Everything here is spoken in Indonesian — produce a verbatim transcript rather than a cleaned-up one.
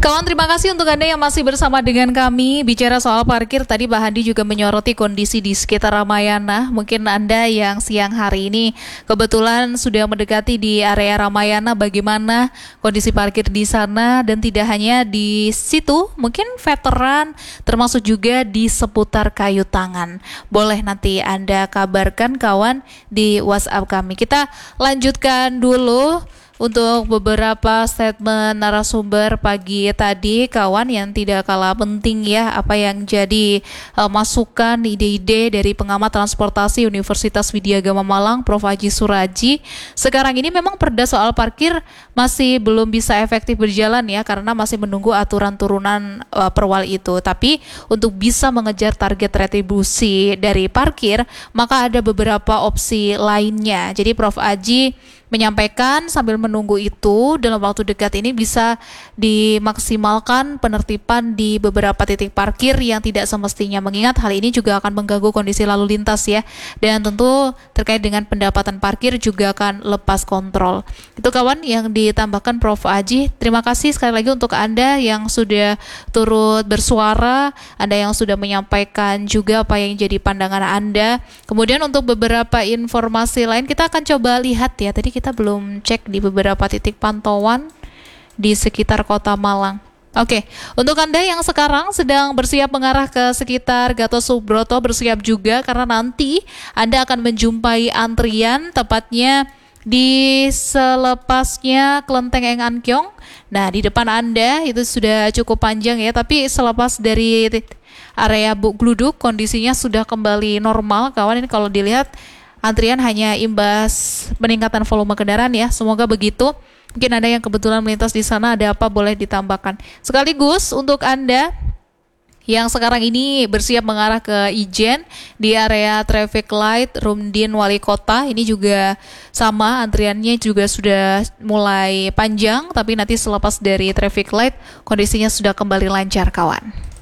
Kawan, terima kasih untuk Anda yang masih bersama dengan kami. Bicara soal parkir, tadi Pak Handi juga menyoroti kondisi di sekitar Ramayana. Mungkin Anda yang siang hari ini kebetulan sudah mendekati di area Ramayana, bagaimana kondisi parkir di sana, dan tidak hanya di situ, mungkin veteran, termasuk juga di seputar Kayu Tangan. Boleh nanti Anda kabarkan kawan di WhatsApp kami. Kita lanjutkan dulu untuk beberapa statement narasumber pagi tadi, kawan, yang tidak kalah penting ya, apa yang jadi uh, masukan, ide-ide dari pengamat transportasi Universitas Widya Gama Malang, Profesor Haji Suraji. Sekarang ini memang perda soal parkir masih belum bisa efektif berjalan ya, karena masih menunggu aturan turunan uh, perwal itu. Tapi untuk bisa mengejar target retribusi dari parkir, maka ada beberapa opsi lainnya. Jadi Profesor Haji menyampaikan sambil menunggu itu, dalam waktu dekat ini bisa dimaksimalkan penertiban di beberapa titik parkir yang tidak semestinya, mengingat hal ini juga akan mengganggu kondisi lalu lintas ya, dan tentu terkait dengan pendapatan parkir juga akan lepas kontrol. Itu kawan yang ditambahkan Profesor Haji. Terima kasih sekali lagi untuk Anda yang sudah turut bersuara, Anda yang sudah menyampaikan juga apa yang jadi pandangan Anda. Kemudian untuk beberapa informasi lain kita akan coba lihat ya, tadi kita kita belum cek di beberapa titik pantauan di sekitar Kota Malang. Oke, untuk Anda yang sekarang sedang bersiap mengarah ke sekitar Gatot Subroto, bersiap juga karena nanti Anda akan menjumpai antrian tepatnya di selepasnya Kelenteng Eng Ankyong. Nah, di depan Anda itu sudah cukup panjang ya, tapi selepas dari area Buk Gluduk kondisinya sudah kembali normal, kawan. Ini kalau dilihat antrian hanya imbas peningkatan volume kendaraan ya. Semoga begitu. Mungkin ada yang kebetulan melintas di sana, ada apa boleh ditambahkan. Sekaligus untuk Anda yang sekarang ini bersiap mengarah ke Ijen di area traffic light Rumdin Wali Kota, ini juga sama, antriannya juga sudah mulai panjang, tapi nanti selepas dari traffic light kondisinya sudah kembali lancar, kawan.